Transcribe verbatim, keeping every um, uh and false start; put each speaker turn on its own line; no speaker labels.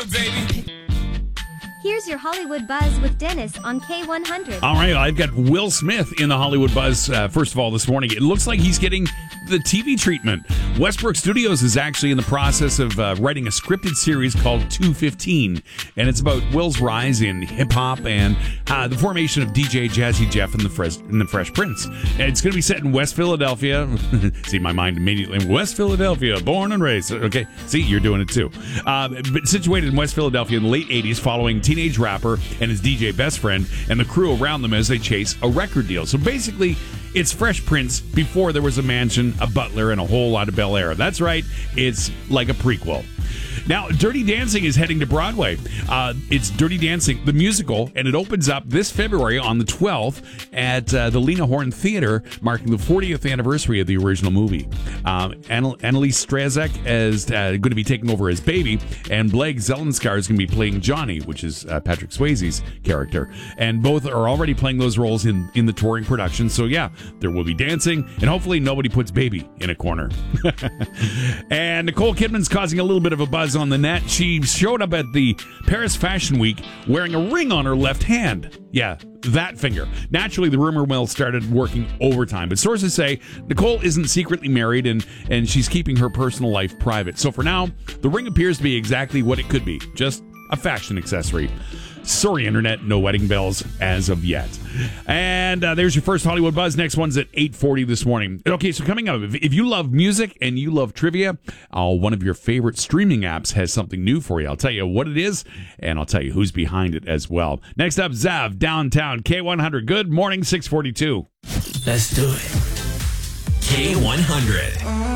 Here's your Hollywood Buzz with Dennis on K one hundred.
All right, I've got Will Smith in the Hollywood Buzz. Uh, first of all, this morning, it looks like he's getting the T V treatment. Westbrook Studios is actually in the process of uh, writing a scripted series called two fifteen, and it's about Will's rise in hip-hop and uh, the formation of D J Jazzy Jeff and the, Fresh, and the Fresh Prince. And it's going to be set in West Philadelphia. See, my mind immediately, West Philadelphia, born and raised. Okay, see, you're doing it too. Uh, but situated in West Philadelphia in the late eighties, following teenage rapper and his D J best friend and the crew around them as they chase a record deal. So basically, it's Fresh Prince before there was a mansion, a butler, and a whole lot of Bel Air. That's right, it's like a prequel. Now, Dirty Dancing is heading to Broadway. Uh, it's Dirty Dancing, the musical, and it opens up this February on the twelfth at uh, the Lena Horne Theater, marking the fortieth anniversary of the original movie. Um, Anna- Annalise Strazek is uh, going to be taking over as Baby, and Blake Zelenskar is going to be playing Johnny, which is uh, Patrick Swayze's character. And both are already playing those roles in, in the touring production. So, yeah, there will be dancing, and hopefully nobody puts Baby in a corner. And Nicole Kidman's causing a little bit of a buzz on the net. She showed up at the Paris Fashion Week wearing a ring on her left hand. Yeah, that finger. Naturally, the rumor mill started working overtime, but sources say Nicole isn't secretly married and, and she's keeping her personal life private. So for now, the ring appears to be exactly what it could be, just a fashion accessory. Sorry, Internet, no wedding bells as of yet. And uh, there's your first Hollywood Buzz. Next one's at eight forty this morning. Okay, so coming up, if, if you love music and you love trivia, uh, one of your favorite streaming apps has something new for you. I'll tell you what it is, and I'll tell you who's behind it as well. Next up, Zav, Downtown, K one hundred. Good morning, six forty-two.
Let's do it. K one hundred.